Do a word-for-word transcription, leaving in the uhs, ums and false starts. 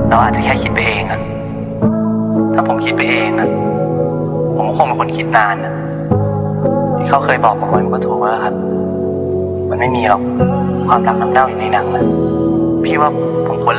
เราอาจจะแค่คิดไปเองอะถ้าผมคิดไปเองอะผมก็คงเป็นคนคิดนานอะที่เขาเคยบอกผมไว้มันก็ถูกแล้วครับมันไม่มีหรอกความรักน้ำเน่าอยู่ในหนังนะพี่ว่าผมควร